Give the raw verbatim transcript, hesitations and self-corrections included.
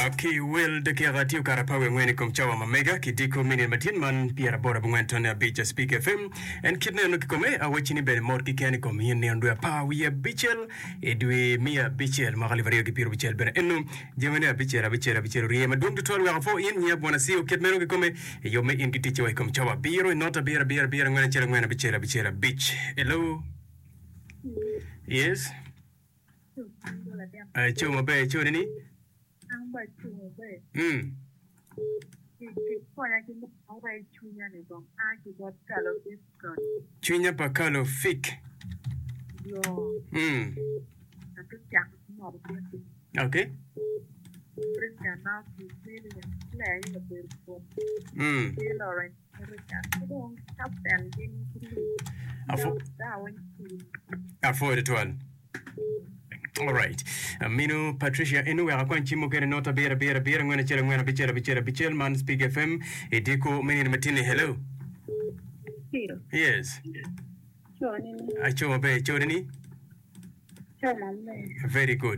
Ki will de ki agati ukara pawe ngweni kumchawa mamega kitiko mini matin man piara bora bungwentone abicha speak F M en kidne no kikome awechini bere mor kikani kom yene andu ya pawi bichel edwe mia bichel magali vario kipiru bichel bere enu jemene bichel bichel bichel riema dum tutwal wa fo in nya bona sio kidne no kikome yo me in kitiche wa kumchawa biro not a bira bira bira ngwana chela ngwana bichel bichel bitch. Hello. Yes. Ai chuma be chuma ni? Hmm. Chunya bakalo fik. Hmm. Okay. Hmm. Afo. Afo editwal. All right. Minu Patricia inu ya kwa nchimo kene nota bera bera bera ngwena chela ngwena bichela bichela bichela man speak F M ediko mini matini hello. Hello. Yes. Choni. Acho mabe choni ni? Choma me. Very good.